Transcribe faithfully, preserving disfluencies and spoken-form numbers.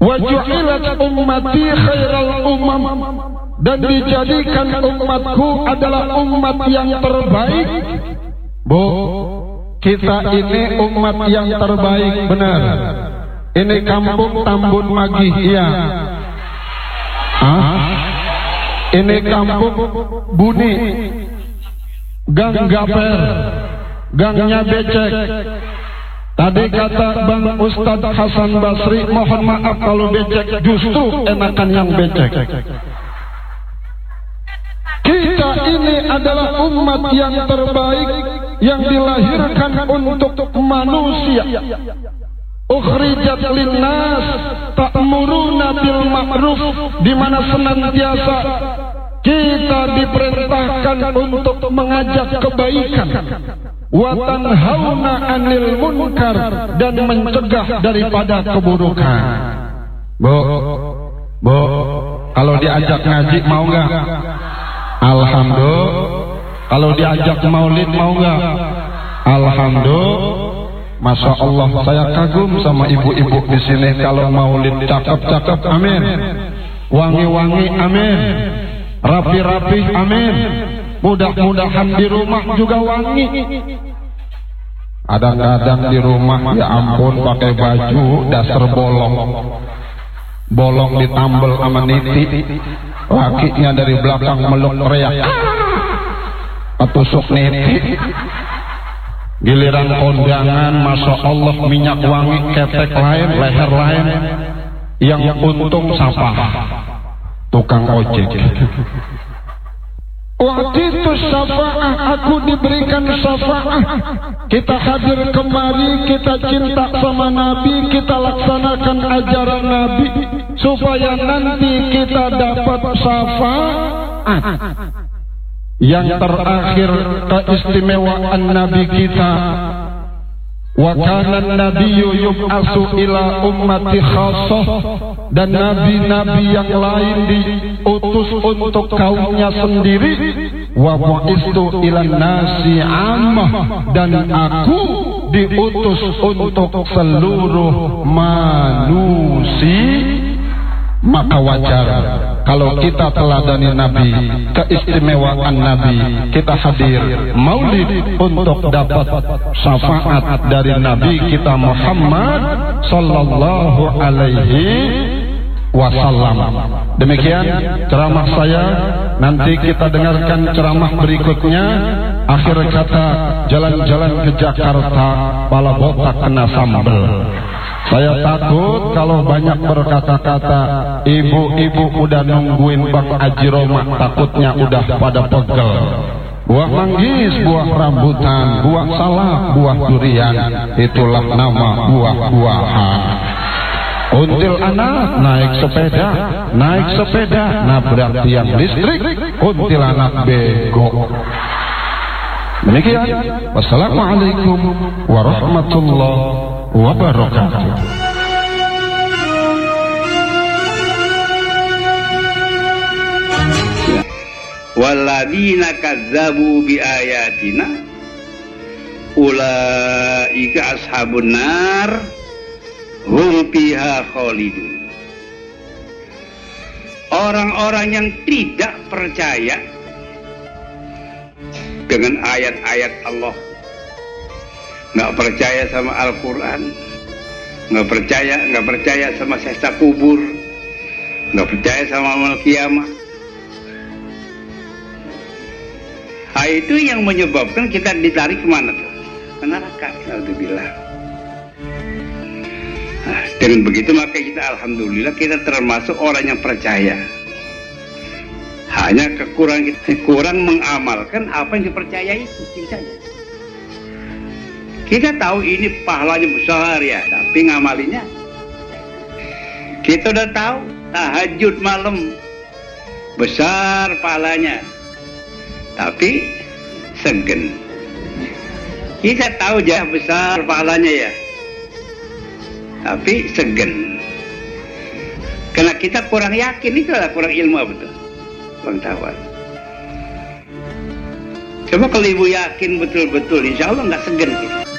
wa ju'ilat ummati khairal umam, dan dijadikan umatku adalah umat yang terbaik. Bu, kita ini umat yang terbaik, benar. Ini kampung Tambun Magih, iya. Hah? Ini kampung Buni, Gang Gaper, gangnya becek. Tadi kata Bang Ustadz Hasan Basri, mohon maaf kalau becek, justru enakan yang becek. Kita ini adalah umat yang terbaik yang dilahirkan untuk manusia. Ukhrijat linnas ta'muruna bil ma'ruf, di mana senantiasa kita diperintahkan untuk mengajak kebaikan, wa tanhauna 'anil munkar, dan mencegah daripada keburukan. Bu, Bu, kalau diajak ngaji mau enggak? Alhamdulillah. Kalau diajak maulid mau enggak? Alhamdulillah. Masya Allah, saya kagum sama ibu-ibu di sini. Kalau maulid cakep-cakep, amin. Wangi-wangi, amin. Rapi-rapi, amin. Mudah-mudahan di rumah juga wangi. Kadang-kadang di rumah, ya ampun, pakai baju dasar bolong, bolong ditambel sama niti, lakinya dari belakang meluk teriak, ketusuk niti. Giliran kondangan, masya Allah, minyak wangi, ketek lain, leher lain. Yang untung siapa? Tukang ojek. Waktu itu syafaah, aku diberikan syafaah. Kita hadir kemari, kita cinta sama Nabi, kita laksanakan ajaran Nabi, supaya nanti kita dapat syafaat. Yang terakhir, keistimewaan Nabi kita, wa kana nabiyyu yub'atsu ila ummati khassah, dan nabi-nabi yang lain diutus untuk kaumnya sendiri, wa bu'istu ila nasi 'ammah, dan aku diutus untuk seluruh manusia. Maka wajar kalau kita teladani Nabi, keistimewaan Nabi, kita hadir maulid untuk dapat syafaat dari Nabi kita Muhammad sallallahu alaihi wasallam. Demikian ceramah saya. Nanti kita dengarkan ceramah berikutnya. Akhir kata, jalan-jalan ke Jakarta pala botak kena sambel. Saya takut kalau banyak berkata-kata, ibu-ibu udah nungguin Bang Haji Roma, takutnya udah pada pegel. Buah manggis, buah rambutan, buah salak, buah durian, itulah nama buah-buahan. Until anak naik sepeda, naik sepeda, nabrak tiang listrik, until anak bego. Demikian, wassalamualaikum warahmatullahi wabarakatuh. Walladzina kadzabu biayatina ulaika ashabun nar hum fiha khalidun. Orang-orang yang tidak percaya dengan ayat-ayat Allah, nggak percaya sama Al-Quran, nggak percaya nggak percaya sama siksa kubur, nggak percaya sama amal kiamat. Nah, itu yang menyebabkan kita ditarik kemana tuh? Ke neraka. Alhamdulillah. Nah, dengan begitu maka kita alhamdulillah kita termasuk orang yang percaya. Hanya kekurangan kita kurang mengamalkan apa yang dipercaya itu, itu saja. Kita tahu ini pahalanya besar ya, tapi ngamalinya. Kita udah tahu tahajud malam besar pahalanya, tapi segen. Kita tahu jah besar pahalanya ya, tapi segen. Karena kita kurang yakin, itu adalah kurang ilmu betul, pengetahuan. Coba kalau ibu yakin betul-betul, insya Allah nggak segen kita.